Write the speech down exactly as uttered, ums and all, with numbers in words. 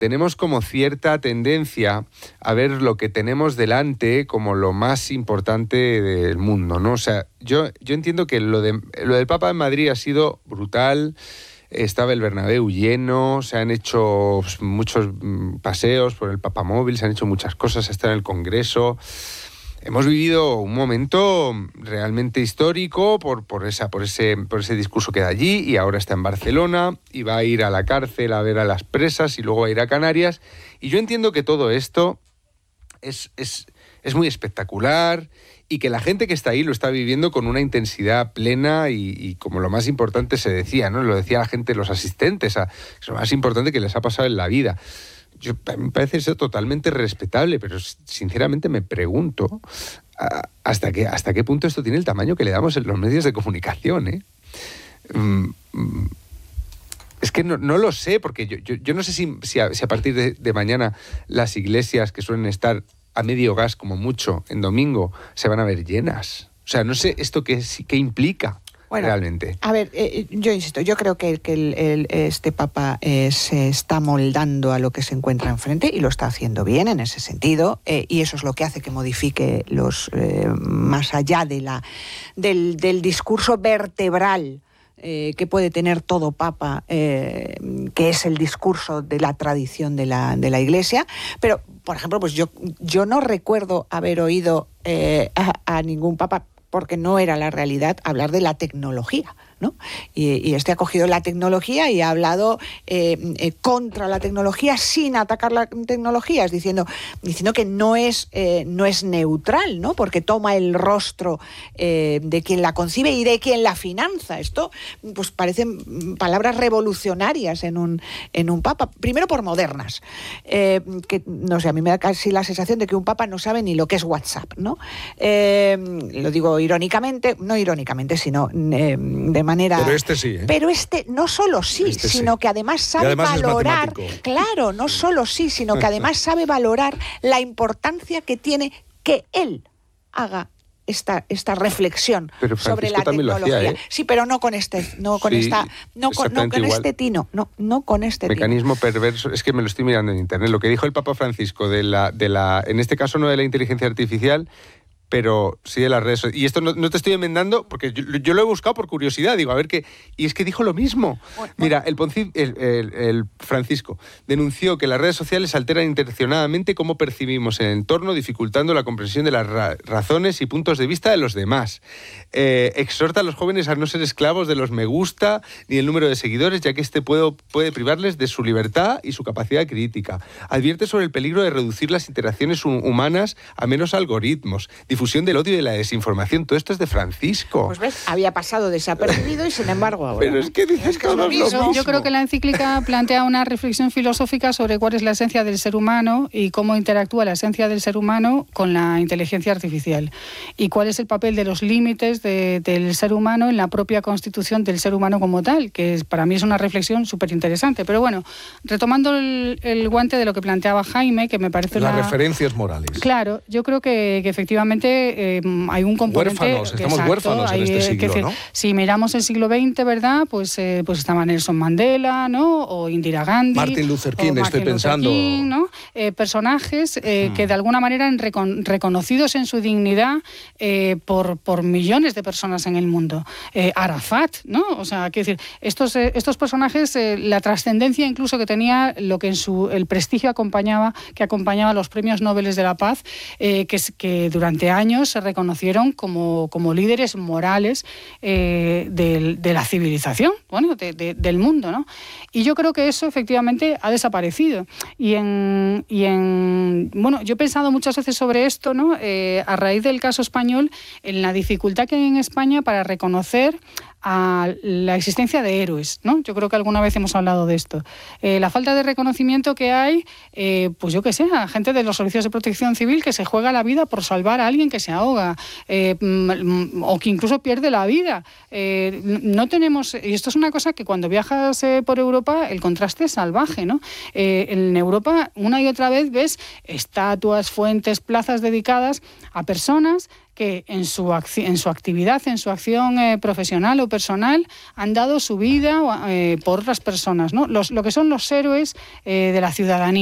tenemos como cierta tendencia a ver lo que tenemos delante como lo más importante del mundo, ¿no? O sea, yo, yo entiendo que lo, de, lo del Papa en Madrid ha sido brutal. Estaba el Bernabéu lleno, se han hecho muchos paseos por el Papamóvil, se han hecho muchas cosas, está en el Congreso. Hemos vivido un momento realmente histórico por, por, esa, por, ese, por ese discurso que da allí, y ahora está en Barcelona y va a ir a la cárcel a ver a las presas y luego va a ir a Canarias. Y yo entiendo que todo esto es, es, es muy espectacular y que la gente que está ahí lo está viviendo con una intensidad plena y, y como lo más importante se decía, ¿no? Lo decía la gente, los asistentes, a, es lo más importante que les ha pasado en la vida. Yo, a mí me parece eso totalmente respetable, pero sinceramente me pregunto hasta qué, hasta qué punto esto tiene el tamaño que le damos en los medios de comunicación, ¿eh? Es que no, no lo sé, porque yo, yo, yo no sé si, si, a, si a partir de, de mañana las iglesias que suelen estar a medio gas como mucho en domingo se van a ver llenas. O sea, no sé esto qué, qué implica. Bueno, realmente. A ver, eh, yo insisto, yo creo que, que el, el, este Papa eh, se está moldando a lo que se encuentra enfrente y lo está haciendo bien en ese sentido, eh, y eso es lo que hace que modifique los eh, más allá de la del, del discurso vertebral eh, que puede tener todo Papa, eh, que es el discurso de la tradición de la, de la Iglesia. Pero, por ejemplo, pues yo, yo no recuerdo haber oído eh, a, a ningún Papa, porque no era la realidad, hablar de la tecnología, ¿no? Y, y este ha cogido la tecnología y ha hablado eh, eh, contra la tecnología sin atacar la tecnología, es diciendo, diciendo que no es, eh, no es neutral, ¿no? Porque toma el rostro eh, de quien la concibe y de quien la finanza. Esto, pues, parecen palabras revolucionarias en un, en un papa. Primero por modernas, eh, que no sé, a mí me da casi la sensación de que un papa no sabe ni lo que es WhatsApp, ¿no? Eh, lo digo irónicamente, no irónicamente, sino eh, de manera... Pero este sí, ¿eh? Pero este no solo sí, este sino sí. que además sabe además valorar... Claro, no solo sí, sino que además sabe valorar la importancia que tiene que él haga esta, esta reflexión sobre la tecnología. Hacía, ¿eh? Sí, pero no con este, no con sí, esta, no con, no con este tino, no, no con este mecanismo tino. perverso. Es que me lo estoy mirando en internet. Lo que dijo el Papa Francisco de la, de la, en este caso no de la inteligencia artificial, pero sí de las redes sociales. Y esto no, no te estoy enmendando, porque yo, yo lo he buscado por curiosidad, digo, a ver qué... Y es que dijo lo mismo. Bueno, Mira, el, Ponci, el, el, el Francisco denunció que las redes sociales alteran intencionadamente cómo percibimos el entorno, dificultando la comprensión de las ra razones y puntos de vista de los demás. Eh, exhorta a los jóvenes a no ser esclavos de los me gusta ni el número de seguidores, ya que este puede, puede privarles de su libertad y su capacidad crítica. Advierte sobre el peligro de reducir las interacciones humanas a menos algoritmos. Difusión del odio y de la desinformación. Todo esto es de Francisco. Pues ves, había pasado desapercibido y sin embargo ahora... Pero es que dices que lo mismo. Yo creo que la encíclica plantea una reflexión filosófica sobre cuál es la esencia del ser humano y cómo interactúa la esencia del ser humano con la inteligencia artificial. Y cuál es el papel de los límites de, del ser humano en la propia constitución del ser humano como tal, que es, para mí es una reflexión súper interesante. Pero bueno, retomando el, el guante de lo que planteaba Jaime, que me parece Las una... referencias morales. Claro, yo creo que, que efectivamente Eh, hay un componente... Huérfanos, estamos exacto, huérfanos en hay, este siglo, que, ¿no? Si miramos el siglo veinte, ¿verdad? Pues, eh, pues estaba Nelson Mandela, ¿no? O Indira Gandhi. Martin Luther King, Martin estoy Luther pensando. King, ¿no? Eh, personajes eh, hmm. que de alguna manera han recon reconocidos en su dignidad eh, por, por millones de personas en el mundo. Eh, Arafat, ¿no? O sea, quiero decir, estos, eh, estos personajes, eh, la trascendencia incluso que tenía, lo que en su el prestigio acompañaba, que acompañaba los premios Nobel de la Paz, eh, que, que durante años años se reconocieron como, como líderes morales eh, de, de la civilización, bueno, de, de, del mundo, ¿no? Y yo creo que eso efectivamente ha desaparecido. Y en, y en bueno, yo he pensado muchas veces sobre esto, ¿no? Eh, a raíz del caso español, en la dificultad que hay en España para reconocer a la existencia de héroes, ¿no? Yo creo que alguna vez hemos hablado de esto. Eh, la falta de reconocimiento que hay, eh, pues yo qué sé, a gente de los servicios de protección civil que se juega la vida por salvar a alguien que se ahoga, eh, o que incluso pierde la vida. Eh, no tenemos, y esto es una cosa que cuando viajas eh, por Europa, el contraste es salvaje, ¿no? Eh, en Europa, una y otra vez ves estatuas, fuentes, plazas dedicadas a personas que que en su, en su actividad, en su acción eh, profesional o personal, han dado su vida eh, por otras personas, ¿no? Los, lo que son los héroes eh, de la ciudadanía.